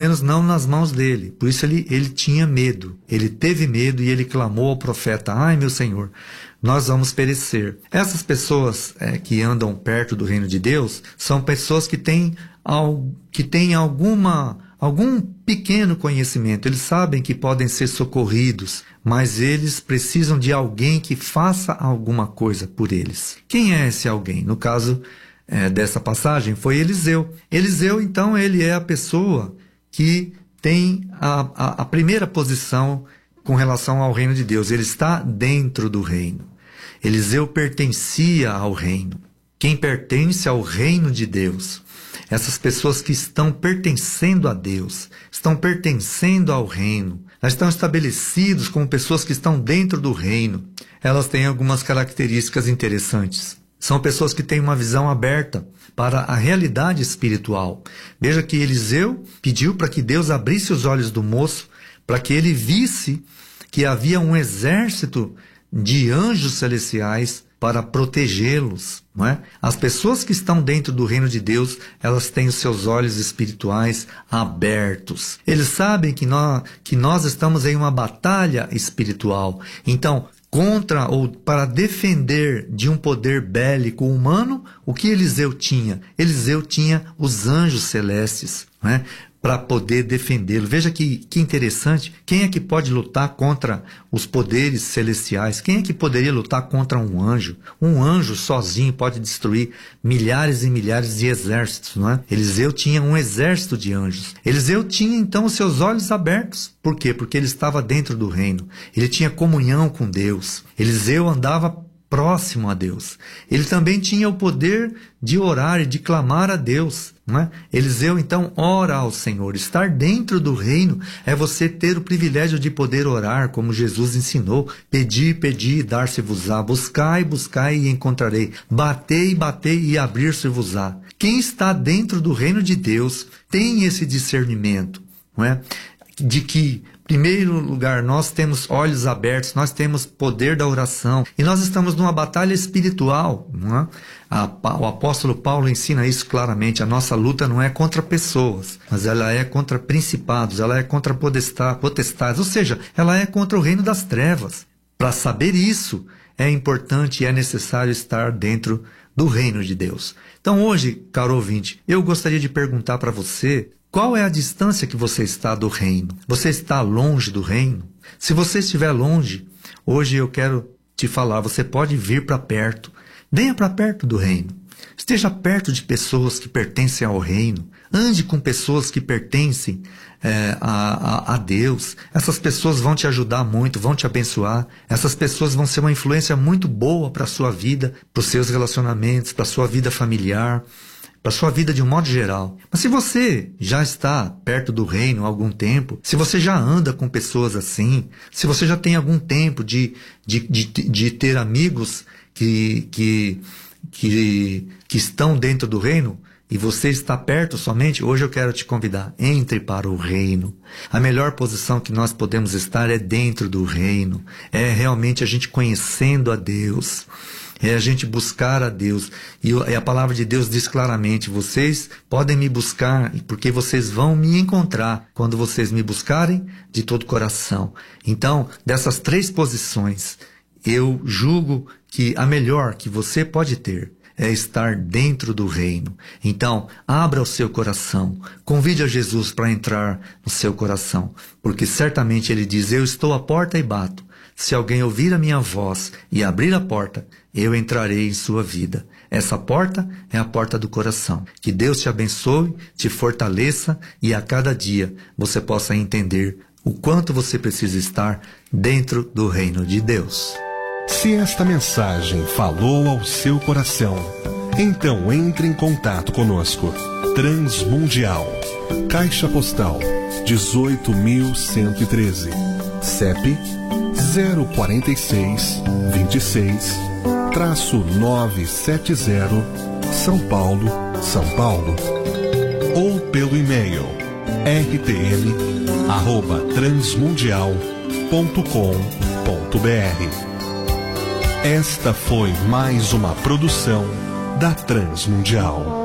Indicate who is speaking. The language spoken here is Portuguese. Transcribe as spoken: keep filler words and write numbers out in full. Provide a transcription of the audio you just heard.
Speaker 1: menos não nas mãos dele. Por isso ele, ele tinha medo. Ele teve medo e ele clamou ao profeta: ai, meu Senhor, nós vamos perecer. Essas pessoas é, que andam perto do reino de Deus são pessoas que têm, que têm alguma, algum pequeno conhecimento. Eles sabem que podem ser socorridos, mas eles precisam de alguém que faça alguma coisa por eles. Quem é esse alguém? No caso é, dessa passagem foi Eliseu. Eliseu, então, ele é a pessoa que tem a, a, a primeira posição com relação ao reino de Deus. Ele está dentro do reino. Eliseu pertencia ao reino. Quem pertence ao reino de Deus, essas pessoas que estão pertencendo a Deus, estão pertencendo ao reino, elas estão estabelecidos como pessoas que estão dentro do reino. Elas têm algumas características interessantes. São pessoas que têm uma visão aberta para a realidade espiritual. Veja que Eliseu pediu para que Deus abrisse os olhos do moço, para que ele visse que havia um exército de anjos celestiais para protegê-los, não é? As pessoas que estão dentro do reino de Deus, elas têm os seus olhos espirituais abertos. Eles sabem que nós, que nós estamos em uma batalha espiritual. Então, contra ou para defender de um poder bélico humano, o que Eliseu tinha? Eliseu tinha os anjos celestes, não é? Para poder defendê-lo. Veja que, que interessante. Quem é que pode lutar contra os poderes celestiais? Quem é que poderia lutar contra um anjo? Um anjo sozinho pode destruir milhares e milhares de exércitos, não é? Eliseu tinha um exército de anjos. Eliseu tinha então os seus olhos abertos. Por quê? Porque ele estava dentro do reino. Ele tinha comunhão com Deus. Eliseu andava próximo a Deus. Ele também tinha o poder de orar e de clamar a Deus, não é? Eliseu então ora ao Senhor. Estar dentro do reino é você ter o privilégio de poder orar, como Jesus ensinou: pedi, pedi e dar-se-vos-á, buscai, buscai e encontrarei, batei, batei e abrir-se-vos-á. Quem está dentro do reino de Deus tem esse discernimento, não é? De que, em primeiro lugar, nós temos olhos abertos, nós temos poder da oração, e nós estamos numa batalha espiritual, não é? A, o apóstolo Paulo ensina isso claramente. A nossa luta não é contra pessoas, mas ela é contra principados, ela é contra potestades, ou seja, ela é contra o reino das trevas. Para saber isso, é importante e é necessário estar dentro do reino de Deus. Então hoje, caro ouvinte, eu gostaria de perguntar para você: qual é a distância que você está do reino? Você está longe do reino? Se você estiver longe, hoje eu quero te falar, você pode vir para perto. Venha para perto do reino. Esteja perto de pessoas que pertencem ao reino. Ande com pessoas que pertencem é, a, a, a Deus. Essas pessoas vão te ajudar muito, vão te abençoar. Essas pessoas vão ser uma influência muito boa para a sua vida, para os seus relacionamentos, para a sua vida familiar, para a sua vida de um modo geral. Mas se você já está perto do reino há algum tempo, se você já anda com pessoas assim, se você já tem algum tempo de, de, de, de ter amigos que, que, que, que estão dentro do reino, e você está perto somente, hoje eu quero te convidar: entre para o reino. A melhor posição que nós podemos estar é dentro do reino. É realmente a gente conhecendo a Deus. É a gente buscar a Deus. E a palavra de Deus diz claramente: vocês podem me buscar, porque vocês vão me encontrar quando vocês me buscarem de todo o coração. Então, dessas três posições, eu julgo que a melhor que você pode ter é estar dentro do reino. Então, abra o seu coração. Convide a Jesus para entrar no seu coração, porque certamente ele diz: eu estou à porta e bato. Se alguém ouvir a minha voz e abrir a porta, eu entrarei em sua vida. Essa porta é a porta do coração. Que Deus te abençoe, te fortaleça e a cada dia você possa entender o quanto você precisa estar dentro do reino de Deus.
Speaker 2: Se esta mensagem falou ao seu coração, então entre em contato conosco. Transmundial, Caixa Postal dezoito mil cento e treze, C E P zero quatro seis, dois seis, novecentos e setenta, São Paulo, São Paulo. Ou pelo e-mail r t m arroba transmundial ponto com ponto b r. Esta foi mais uma produção da Transmundial.